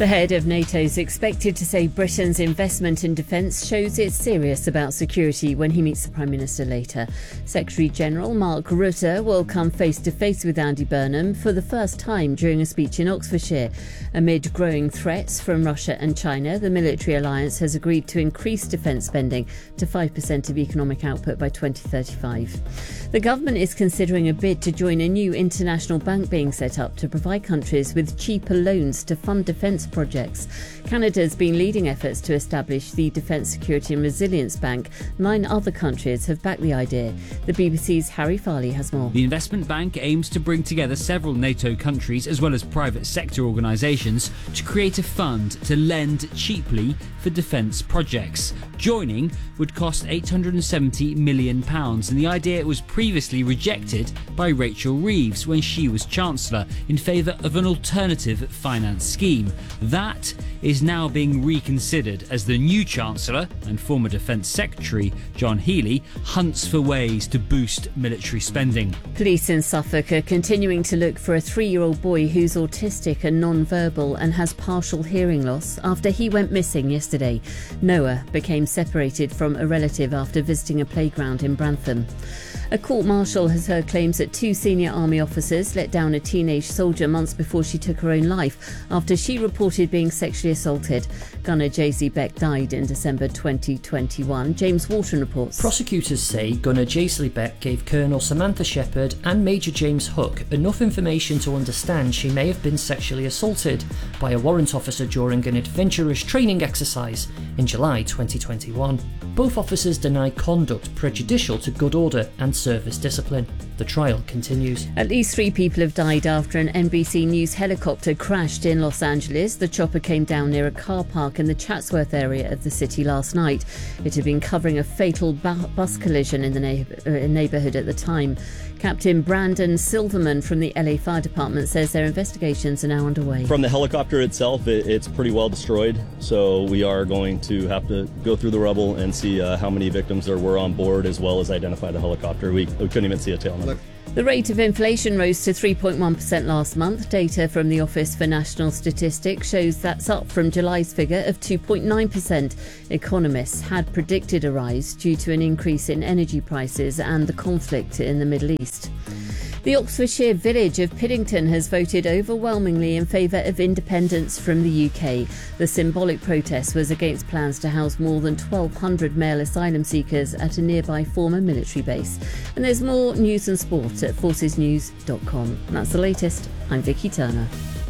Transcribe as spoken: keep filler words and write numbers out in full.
The head of NATO is expected to say Britain's investment in defence shows it's serious about security when he meets the Prime Minister later. Secretary-General Mark Rutte will come face-to-face with Andy Burnham for the first time during a speech in Oxfordshire. Amid growing threats from Russia and China, the military alliance has agreed to increase defence spending to five percent of economic output by twenty thirty-five. The government is considering a bid to join a new international bank being set up to provide countries with cheaper loans to fund defence projects. Canada's been leading efforts to establish the Defence Security and Resilience Bank. Nine other countries have backed the idea. The B B C's Harry Farley has more. The investment bank aims to bring together several NATO countries as well as private sector organisations to create a fund to lend cheaply for defence projects. Joining would cost eight hundred seventy million pounds, and the idea was previously rejected by Rachel Reeves when she was Chancellor in favour of an alternative finance scheme. That is now being reconsidered as the new Chancellor and former Defence Secretary John Healey hunts for ways to boost military spending. Police in Suffolk are continuing to look for a three-year-old boy who's autistic and non-verbal and has partial hearing loss after he went missing yesterday. Noah became separated from a relative after visiting a playground in Brantham. A court-martial has heard claims that two senior army officers let down a teenage soldier months before she took her own life after she reported being sexually assaulted. Gunner Jaisley Beck died in December twenty twenty-one. James Walton reports. Prosecutors say Gunner Jaisley Beck gave Colonel Samantha Shepherd and Major James Hook enough information to understand she may have been sexually assaulted by a warrant officer during an adventurous training exercise in July twenty twenty-one. Both officers deny conduct prejudicial to good order and service discipline. The trial continues. At least three people have died after an N B C News helicopter crashed in Los Angeles. The chopper came down near a car park in the Chatsworth area of the city last night. It had been covering a fatal bu- bus collision in the neighbor- uh, neighbourhood at the time. Captain Brandon Silverman from the L A Fire Department says their investigations are now underway. From the helicopter itself, it, it's pretty well destroyed, so we are going to have to go through the rubble and see uh, how many victims there were on board, as well as identify the helicopter. We, we couldn't even see a tail number. The rate of inflation rose to three point one percent last month. Data from the Office for National Statistics shows that's up from July's figure of two point nine percent. Economists had predicted a rise due to an increase in energy prices and the conflict in the Middle East. The Oxfordshire village of Piddington has voted overwhelmingly in favour of independence from the U K. The symbolic protest was against plans to house more than twelve hundred male asylum seekers at a nearby former military base. And there's more news and sport at forces news dot com. And that's the latest. I'm Vicky Turner.